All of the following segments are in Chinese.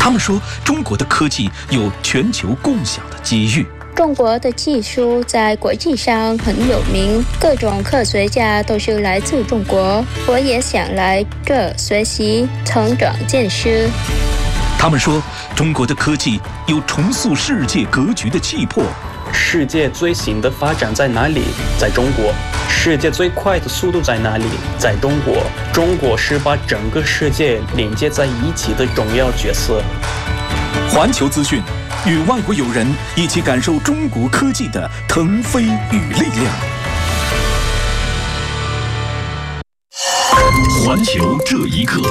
他们说，中国的科技有全球共享的机遇。 中国的技术在国际上很有名，各种科学家都是来自中国。我也想来这学习、成长见识。 他们说，中国的科技有重塑世界格局的气魄。 世界最新的发展在哪里？在中国。世界最快的速度在哪里？在中国。中国是把整个世界连接在一起的重要角色。 环球资讯，与外国友人一起感受中国科技的腾飞与力量。环球这一刻。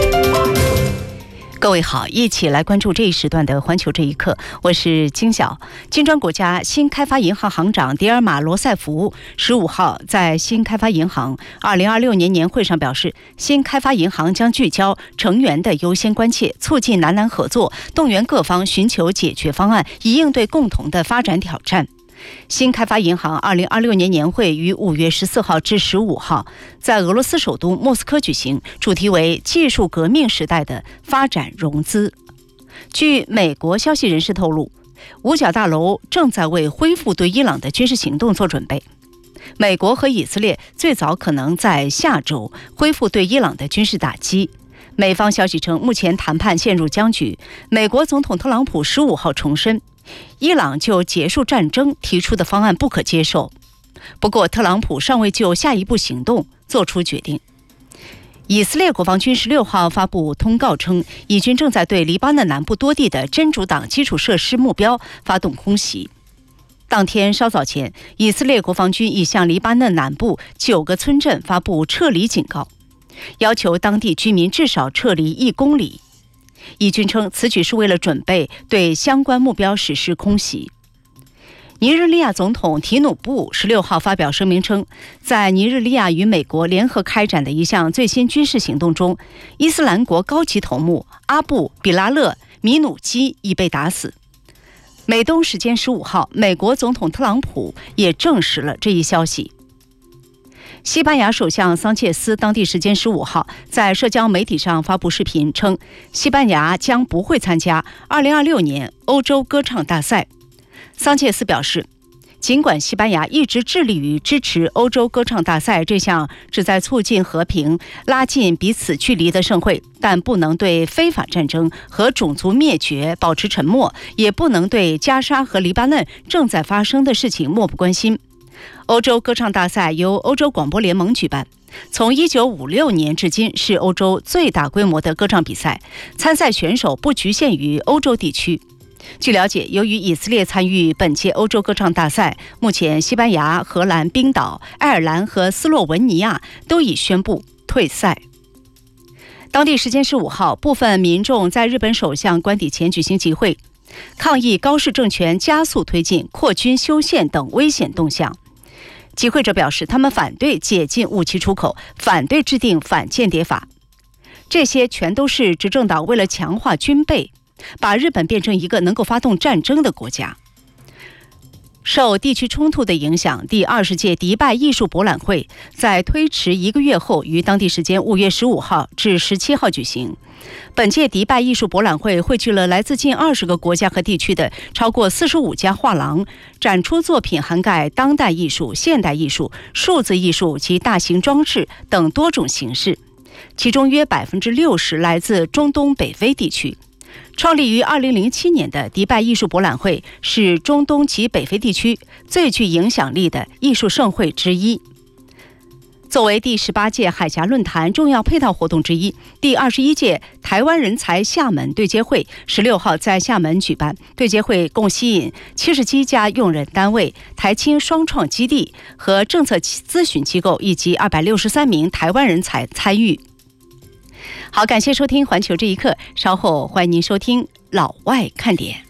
各位好，一起来关注这一时段的环球这一刻，我是金晓。金砖国家新开发银行行长迪尔马罗塞夫15号在新开发银行2026年年会上表示，新开发银行将聚焦成员的优先关切，促进南南合作，动员各方寻求解决方案，以应对共同的发展挑战。新开发银行2026年年会于5月14号至15号在俄罗斯首都莫斯科举行，主题为技术革命时代的发展融资。据美国消息人士透露，五角大楼正在为恢复对伊朗的军事行动做准备。美国和以色列最早可能在下周恢复对伊朗的军事打击。美方消息称，目前谈判陷入僵局。美国总统特朗普15号重申，伊朗就结束战争提出的方案不可接受。不过，特朗普尚未就下一步行动做出决定。以色列国防军16号发布通告称，以军正在对黎巴嫩南部多地的真主党基础设施目标发动空袭。当天稍早前，以色列国防军已向黎巴嫩南部9个村镇发布撤离警告，要求当地居民至少撤离1公里。以军称，此举是为了准备对相关目标实施空袭。尼日利亚总统提努布16号发表声明称，在尼日利亚与美国联合开展的一项最新军事行动中，伊斯兰国高级头目阿布比拉勒米努基已被打死。美东时间15号，美国总统特朗普也证实了这一消息。西班牙首相桑切斯当地时间15号在社交媒体上发布视频称，西班牙将不会参加2026年欧洲歌唱大赛。桑切斯表示，尽管西班牙一直致力于支持欧洲歌唱大赛这项旨在促进和平、拉近彼此距离的盛会，但不能对非法战争和种族灭绝保持沉默，也不能对加沙和黎巴嫩正在发生的事情漠不关心。欧洲歌唱大赛由欧洲广播联盟举办，从1956年至今是欧洲最大规模的歌唱比赛，参赛选手不局限于欧洲地区。据了解，由于以色列参与本届欧洲歌唱大赛，目前西班牙、荷兰、冰岛、爱尔兰和斯洛文尼亚都已宣布退赛。当地时间15号，部分民众在日本首相官邸前举行集会，抗议高市政权加速推进扩军修宪等危险动向。集会者表示，他们反对解禁武器出口，反对制定反间谍法。这些全都是执政党为了强化军备，把日本变成一个能够发动战争的国家。受地区冲突的影响，第20届迪拜艺术博览会在推迟1个月后，于当地时间5月15号至17号举行。本届迪拜艺术博览会汇聚了来自近20个国家和地区的超过45家画廊，展出作品涵盖当代艺术、现代艺术、数字艺术及大型装饰等多种形式，其中约60%来自中东北非地区。创立于2007年的迪拜艺术博览会是中东及北非地区最具影响力的艺术盛会之一。作为第18届海峡论坛重要配套活动之一，第21届台湾人才厦门对接会16号在厦门举办。对接会共吸引77家用人单位、台青双创基地和政策咨询机构以及263名台湾人才参与。好，感谢收听环球这一刻，稍后欢迎您收听老外看点。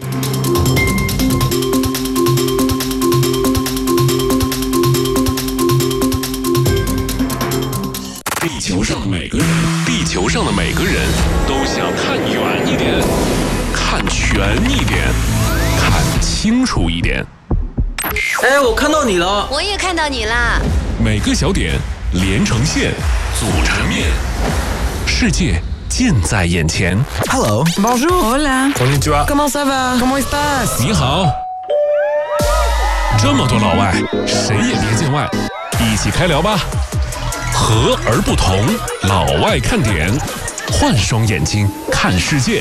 地球上的每个人都想看远一点，看全一点，看清楚一点。 哎，我看到你了。 我也看到你啦。 每个小点连成线，组成面，世界近在眼前。 Hello. Bonjour. Hola. Konnichiwa. Comment ça va? ¿Cómo estás? 你好。这么多老外，谁也别见外，一起开聊吧。和而不同，老外看点，换双眼睛看世界。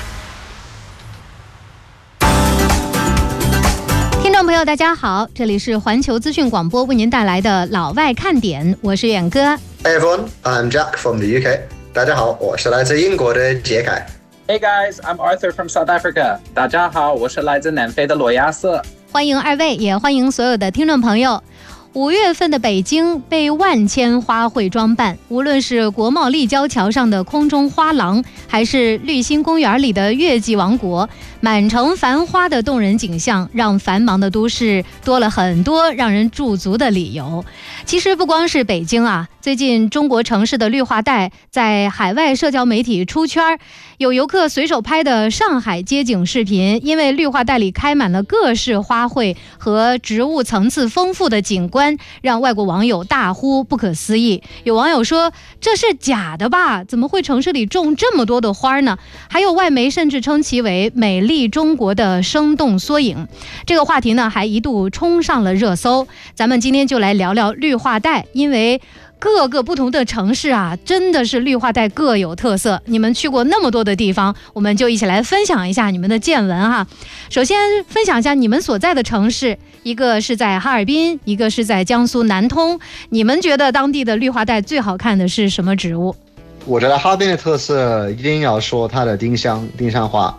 听众朋友大家好，这里是环球资讯广播为您带来的老外看点，我是远哥。 Hey everyone, I'm Jack from the UK. 大家好，我是来自英国的杰凯。 Hey guys, I'm Arthur from South Africa. 大家好，我是来自南非的罗亚瑟。 欢迎二位，也欢迎所有的听众朋友。5月份的北京被万千花卉装扮，无论是国贸立交桥上的空中花廊，还是绿心公园里的月季王国，满城繁花的动人景象，让繁忙的都市多了很多让人驻足的理由。其实不光是北京啊，最近中国城市的绿化带在海外社交媒体出圈，有游客随手拍的上海街景视频，因为绿化带里开满了各式花卉和植物层次丰富的景观，让外国网友大呼不可思议。有网友说这是假的吧，怎么会城市里种这么多的花呢？还有外媒甚至称其为美丽中国的生动缩影。这个话题呢还一度冲上了热搜。咱们今天就来聊聊绿化带，因为各个不同的城市啊，真的是绿化带各有特色。你们去过那么多的地方，我们就一起来分享一下你们的见闻哈。首先分享一下你们所在的城市，一个是在哈尔滨，一个是在江苏南通。你们觉得当地的绿化带最好看的是什么植物？ 我觉得哈尔滨的特色一定要说它的丁香花。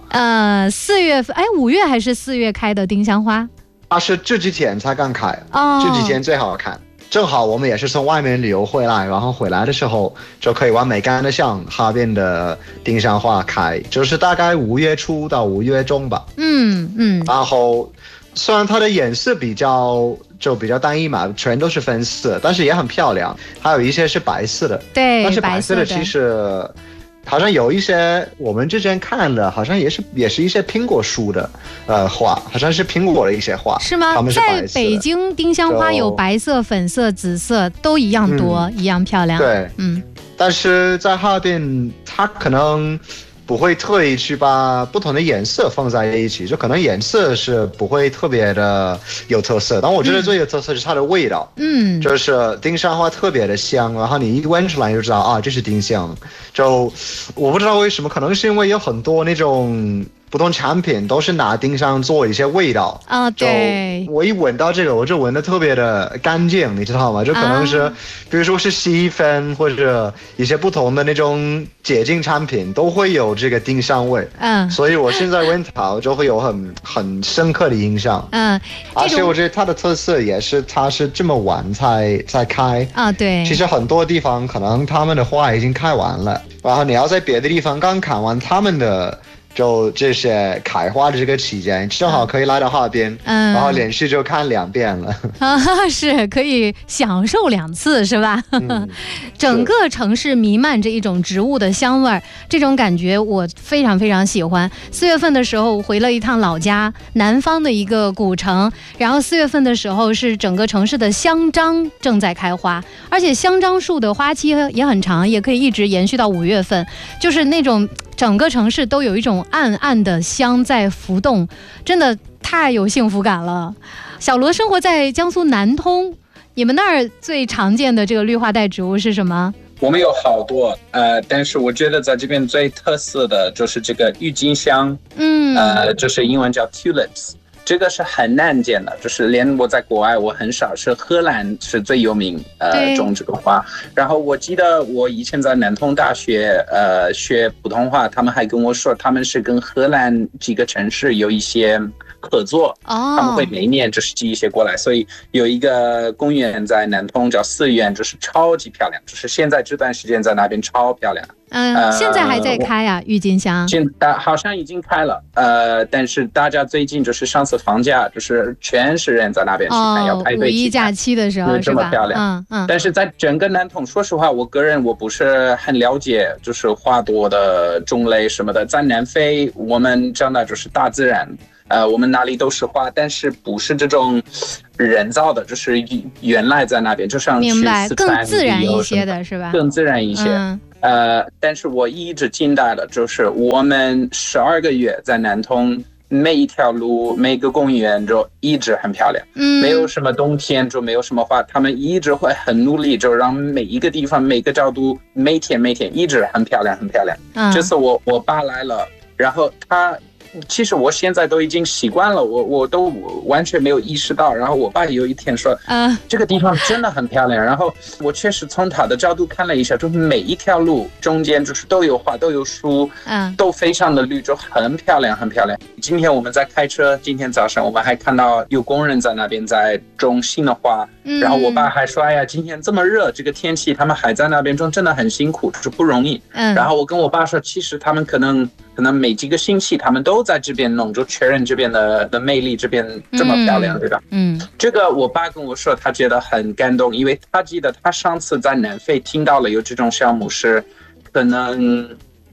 4月份，5月还是4月开的丁香花？ 它是这几天才刚开， 哦， 这几天最好看。正好我们也是从外面旅游回来，然后回来的时候就可以完美看得上哈尔滨的丁香花开，就是大概5月初到5月中吧。然后虽然它的颜色比较单一嘛，全都是粉色，但是也很漂亮。还有一些是白色的， 对， 但是白色的其实好像有一些我们之前看了，好像也是一些苹果树的花，好像是苹果的一些花， 是吗？ 他们是白色的。 在北京丁香花有白色、粉色、紫色，都一样多，一样漂亮。 对，但是在哈尔滨，它可能不会特意去把不同的颜色放在一起，就可能颜色是不会特别的有特色，但我觉得最有特色是它的味道。就是丁香花特别的香，然后你一闻出来就知道啊，这是丁香。就我不知道为什么，可能是因为有很多那种不同产品都是拿丁香做一些味道啊，对。 我一闻到这个，我就闻得特别的干净，你知道吗？就可能是，比如说是洗衣粉或者一些不同的那种洁净产品都会有这个丁香味。所以我现在闻它就会有很深刻的印象。而且我觉得它的特色也是，它是这么晚才开啊，对。 其实很多地方可能他们的花已经开完了，然后你要在别的地方刚看完他们的。就这些开花的这个期间，正好可以来到哈尔滨，然后连续就看2遍了。 是可以享受2次，是吧？整个城市弥漫着一种植物的香味儿，这种感觉我非常非常喜欢。4月份的时候，我回了一趟老家，南方的一个古城，然后4月份的时候是整个城市的香樟正在开花，而且香樟树的花期也很长，也可以一直延续到5月份，就是那种。整个城市都有一种暗暗的香在浮动，真的太有幸福感了。小罗生活在江苏南通，你们那儿最常见的这个绿化带植物是什么？ 我们有好多，但是我觉得在这边最特色的就是这个郁金香，就是英文叫 tulips。这个是很难见的，就是连我在国外我很少，是荷兰是最有名种这个花。然后我记得我以前在南通大学学普通话，他们还跟我说他们是跟荷兰几个城市有一些合作，他们会每年就是寄一些过来，所以有一个公园在南通叫四园，就是超级漂亮，就是现在这段时间在那边超漂亮。 现在还在开呀，郁金香。 好像已经开了，但是大家最近就是上次放假，就是全是人在那边去看，要排队。 5一假期的时候这么漂亮。但是在整个南通，说实话，我个人我不是很了解，就是花朵的种类什么的。在南非，我们长大就是大自然。我们哪里都是花，但是不是这种人造的，就是原来在那边，就像去四川更自然一些的是吧？ 更自然一些。 但是我一直惊呆了，就是我们12个月在南通，每一条路每个公园就一直很漂亮，没有什么冬天就没有什么花，他们一直会很努力，就让每一个地方每个角度每天一直很漂亮。这次我爸来了，然后其实我现在都已经习惯了，我都完全没有意识到。然后我爸有一天说，这个地方真的很漂亮。然后我确实从他的角度看了一下，就是每一条路中间就是都有花，都有树，都非常的绿，就很漂亮。今天我们在开车，今天早上我们还看到有工人在那边在种新的花。然后我爸还说，哎呀，今天这么热，这个天气他们还在那边种，真的很辛苦，就是不容易。然后我跟我爸说，其实他们可能每几个星期他们都在这边弄，就确认这边的魅力，这边这么漂亮，对吧？这个我爸跟我说，他觉得很感动，因为他记得他上次在南非听到了有这种项目，是可能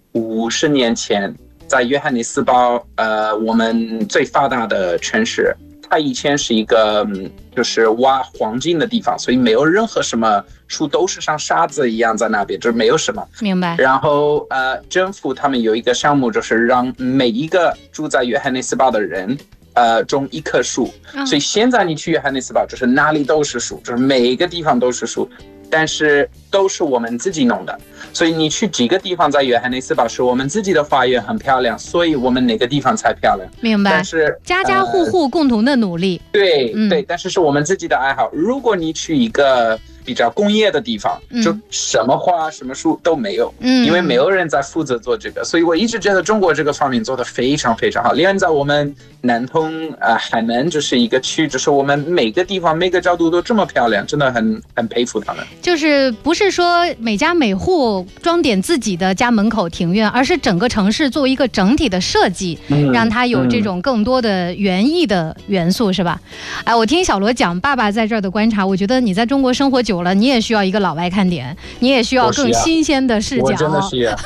50年前在约翰尼斯堡，我们最发达的城市。它以前是一个就是挖黄金的地方，所以没有任何什么树，都是像沙子一样在那边，就是没有什么。 明白。 然后政府他们有一个项目，就是让每一个住在约翰内斯堡的人种一棵树。所以现在你去约翰内斯堡，就是哪里都是树，就是每一个地方都是树。但是都是我们自己弄的，所以你去几个地方在约翰内斯堡是我们自己的花园很漂亮，所以我们哪个地方才漂亮。 明白。 但是家家户户共同的努力。 对，但是是我们自己的爱好。如果你去一个比较工业的地方，就什么花什么树都没有，因为没有人在负责做这个。所以我一直觉得中国这个方面做得非常非常好。另外在我们南通海门就是一个区，就是我们每个地方每个角度都这么漂亮，真的很佩服他们。 就是不是说每家每户装点自己的家门口庭院，而是整个城市作为一个整体的设计，让它有这种更多的园艺的元素，是吧？我听小罗讲爸爸在这儿的观察，我觉得你在中国生活久了，你也需要一个老外看点，你也需要更新鲜的视角。 我真的是呀。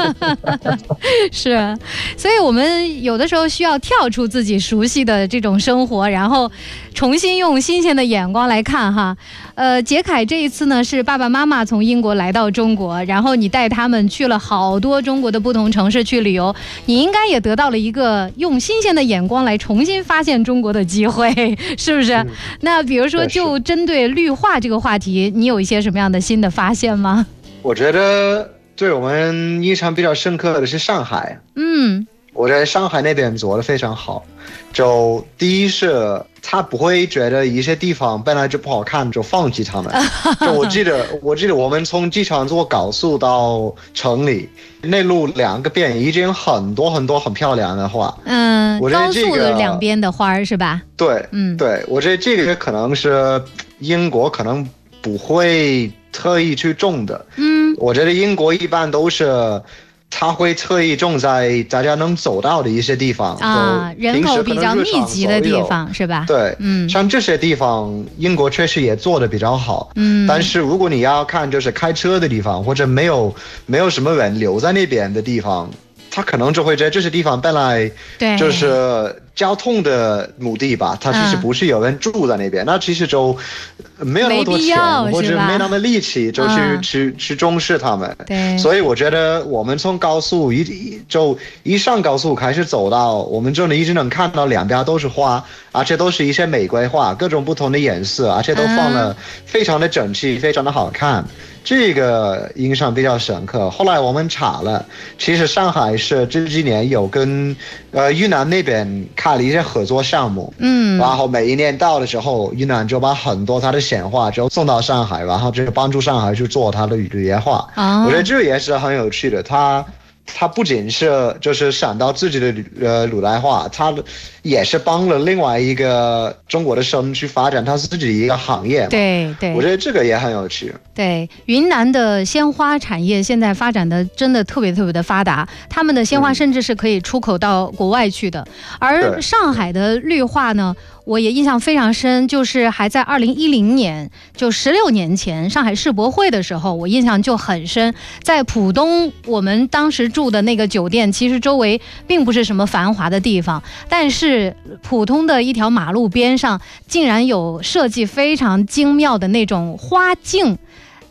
是，所以我们有的时候需要跳出自己熟悉的这种生活，然后重新用新鲜的眼光来看哈。杰凯这一次呢是爸爸妈妈从英国来到中国，然后你带他们去了好多中国的不同城市去旅游，你应该也得到了一个用新鲜的眼光来重新发现中国的机会，是不是？那比如说就针对绿化这个话题，你有一些什么样的新的发现吗？ 我觉得对我们印象比较深刻的是上海。我在上海那边做得非常好。就第一是他不会觉得一些地方本来就不好看就放弃他们。就我记得我们从机场坐高速到城里，内陆2个边已经很多很多很漂亮的花。我觉得高速的两边的花是吧？ 对，对，我觉得这个可能是英国可能不会特意去种的。我觉得英国一般都是他会特意种在大家能走到的一些地方人口比较密集的地方是吧？ 对，像这些地方英国确实也做得比较好。但是如果你要看就是开车的地方，或者没有什么人留在那边的地方，他可能就会觉得这些地方本来就是交通的目的吧，他其实不是有人住在那边，那其实就没有那么多钱或者没那么力气就去重视他们。所以我觉得我们从高速一上高速开始走到，我们就一直能看到两边都是花，而且都是一些玫瑰花，各种不同的颜色，而且都放了非常的整齐，非常的好看。这个印象比较深刻。后来我们查了，其实上海市这几年有跟云南那边开了一些合作项目，然后每一年到的时候，云南就把很多它的鲜花就送到上海，然后就帮助上海去做它的旅游化。我觉得这也是很有趣的。他不仅是就是想到自己的鲁来话，他也是帮了另外一个中国的省去发展他自己的一个行业。 对， 我觉得这个也很有趣。 对，云南的鲜花产业现在发展的真的特别特别的发达，他们的鲜花甚至是可以出口到国外去的。而上海的绿化呢，我也印象非常深，就是还在2010年，就16年前上海世博会的时候，我印象就很深。在浦东，我们当时住的那个酒店，其实周围并不是什么繁华的地方，但是普通的一条马路边上，竟然有设计非常精妙的那种花径。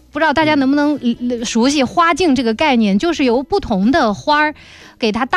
不知道大家能不能熟悉花镜这个概念，就是由不同的花儿给它搭